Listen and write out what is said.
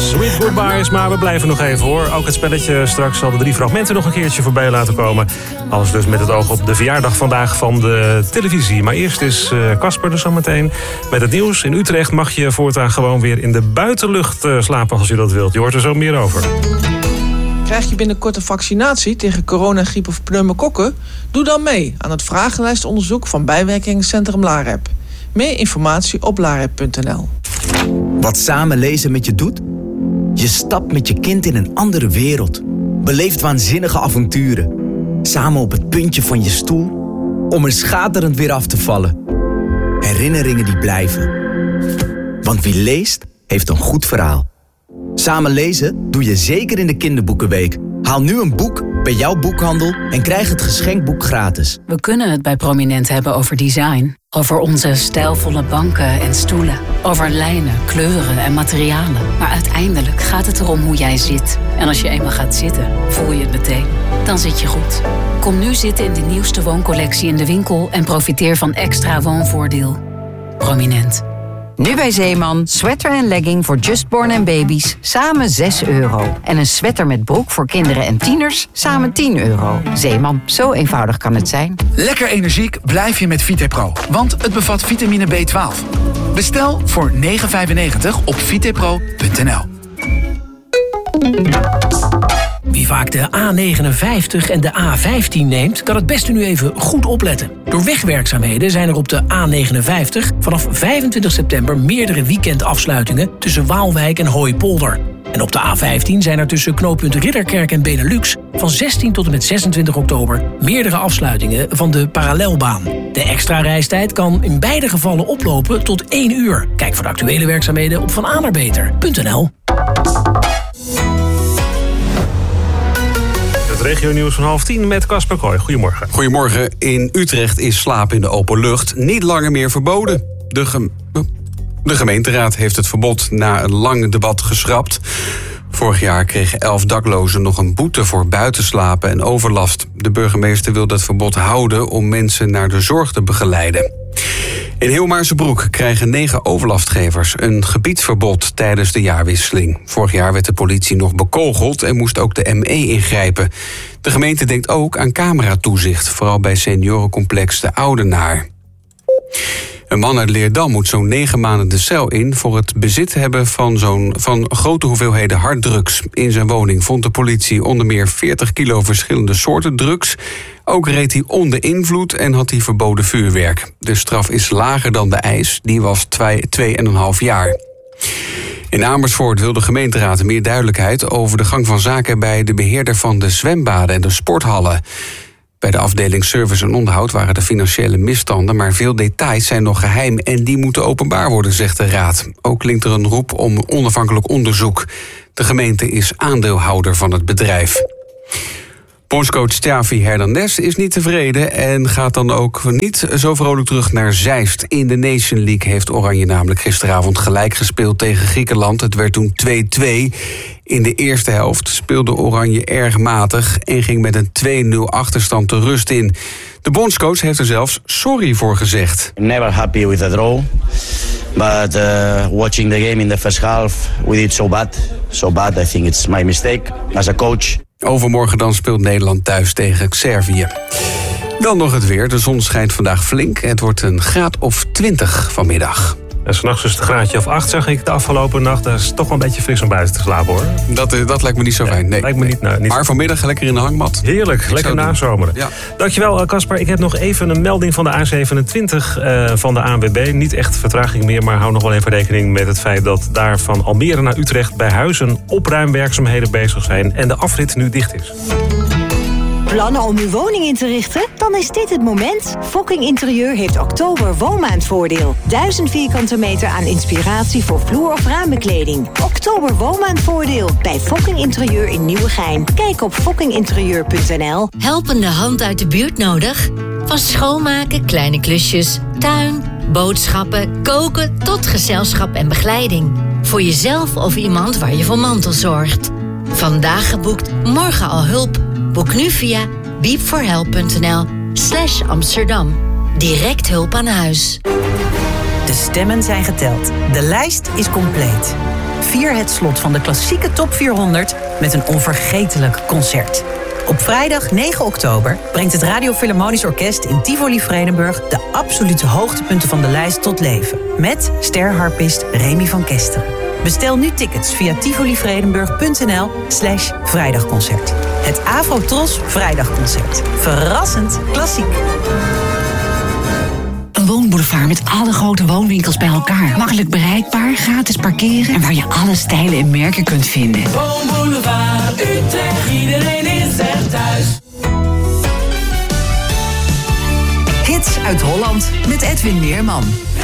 Sweet goodbyes, maar we blijven nog even hoor. Ook het spelletje straks zal de 3 fragmenten nog een keertje voorbij laten komen. Alles dus met het oog op de verjaardag vandaag van de televisie. Maar eerst is Casper er zo meteen met het nieuws. In Utrecht mag je voortaan gewoon weer in de buitenlucht slapen als je dat wilt. Je hoort er zo meer over. Krijg je binnenkort een vaccinatie tegen corona, griep of pneumokokken? Doe dan mee aan het vragenlijstonderzoek van bijwerkingencentrum LAREP. Meer informatie op larep.nl. Wat samen lezen met je doet? Je stapt met je kind in een andere wereld. Beleeft waanzinnige avonturen. Samen op het puntje van je stoel om er schaterend weer af te vallen. Herinneringen die blijven. Want wie leest, heeft een goed verhaal. Samen lezen doe je zeker in de kinderboekenweek. Haal nu een boek bij jouw boekhandel en krijg het geschenkboek gratis. We kunnen het bij Prominent hebben over design. Over onze stijlvolle banken en stoelen. Over lijnen, kleuren en materialen. Maar uiteindelijk gaat het erom hoe jij zit. En als je eenmaal gaat zitten, voel je het meteen. Dan zit je goed. Kom nu zitten in de nieuwste wooncollectie in de winkel en profiteer van extra woonvoordeel. Prominent. Nu bij Zeeman, sweater en legging voor Justborn en baby's, samen €6. En een sweater met broek voor kinderen en tieners, samen €10. Zeeman, zo eenvoudig kan het zijn. Lekker energiek blijf je met VitePro, want het bevat vitamine B12. Bestel voor €9,95 op vitepro.nl. Wie vaak de A59 en de A15 neemt, kan het beste nu even goed opletten. Door wegwerkzaamheden zijn er op de A59 vanaf 25 september meerdere weekendafsluitingen tussen Waalwijk en Hooipolder. En op de A15 zijn er tussen knooppunt Ridderkerk en Benelux van 16 tot en met 26 oktober meerdere afsluitingen van de parallelbaan. De extra reistijd kan in beide gevallen oplopen tot 1 uur. Kijk voor de actuele werkzaamheden op vananerbeter.nl. Regionieuws van 9:30 met Casper Kooi. Goedemorgen. Goedemorgen. In Utrecht is slapen in de open lucht niet langer meer verboden. De gemeenteraad heeft het verbod na een lang debat geschrapt. Vorig jaar kregen 11 daklozen nog een boete voor buitenslapen en overlast. De burgemeester wil dat verbod houden om mensen naar de zorg te begeleiden. In Hilmaarsenbroek krijgen 9 overlastgevers een gebiedsverbod tijdens de jaarwisseling. Vorig jaar werd de politie nog bekogeld en moest ook de ME ingrijpen. De gemeente denkt ook aan cameratoezicht, vooral bij seniorencomplex De Oudenaar. Een man uit Leerdam moet zo'n 9 maanden de cel in voor het bezit hebben van grote hoeveelheden harddrugs. In zijn woning vond de politie onder meer 40 kilo verschillende soorten drugs. Ook reed hij onder invloed en had hij verboden vuurwerk. De straf is lager dan de eis, die was 2,5 jaar. In Amersfoort wil de gemeenteraad meer duidelijkheid over de gang van zaken bij de beheerder van de zwembaden en de sporthallen. Bij de afdeling Service en Onderhoud waren de financiële misstanden, maar veel details zijn nog geheim en die moeten openbaar worden, zegt de raad. Ook klinkt er een roep om onafhankelijk onderzoek. De gemeente is aandeelhouder van het bedrijf. Bondscoach Xavi Hernández is niet tevreden en gaat dan ook niet zo vrolijk terug naar Zeist. In de Nation League heeft Oranje namelijk gisteravond gelijk gespeeld tegen Griekenland. Het werd toen 2-2. In de eerste helft speelde Oranje erg matig en ging met een 2-0 achterstand de rust in. De bondscoach heeft er zelfs sorry voor gezegd. Never happy with the draw, but watching the game in the first half, we did so bad. I think it's my mistake as a coach. Overmorgen dan speelt Nederland thuis tegen Servië. Dan nog het weer. De zon schijnt vandaag flink. Het wordt een graad of 20 vanmiddag. En 's nachts is het een graadje of 8, zag ik de afgelopen nacht. Dat is toch wel een beetje fris om buiten te slapen, hoor. Dat lijkt me niet zo fijn. Nee. Lijkt me niet. Maar vanmiddag lekker in de hangmat. Heerlijk, lekker nazomeren. Ja. Dankjewel, Casper. Ik heb nog even een melding van de A27 van de ANWB. Niet echt vertraging meer, maar hou nog wel even rekening met het feit dat daar van Almere naar Utrecht bij Huizen opruimwerkzaamheden bezig zijn en de afrit nu dicht is. Plannen om uw woning in te richten? Dan is dit het moment. Fokking Interieur heeft oktober woonmaandvoordeel. 1000 vierkante meter aan inspiratie voor vloer- of raambekleding. Oktober woonmaandvoordeel bij Fokking Interieur in Nieuwegein. Kijk op fokkinginterieur.nl. Helpende hand uit de buurt nodig? Van schoonmaken, kleine klusjes, tuin, boodschappen, koken tot gezelschap en begeleiding. Voor jezelf of iemand waar je voor mantel zorgt. Vandaag geboekt, morgen al hulp. Boek nu via beepforhelp.nl/Amsterdam. Direct hulp aan huis. De stemmen zijn geteld. De lijst is compleet. Vier het slot van de klassieke top 400 met een onvergetelijk concert. Op vrijdag 9 oktober brengt het Radio Philharmonisch Orkest in Tivoli Vredenburg de absolute hoogtepunten van de lijst tot leven. Met sterharpist Remy van Kesteren. Bestel nu tickets via tivolivredenburg.nl/vrijdagconcert. Het Afro-Tros Vrijdagconcert. Verrassend klassiek. Een woonboulevard met alle grote woonwinkels bij elkaar. Makkelijk bereikbaar, gratis parkeren en waar je alle stijlen en merken kunt vinden. Woonboulevard Utrecht, iedereen is er thuis. Hits uit Holland met Edwin Meerman.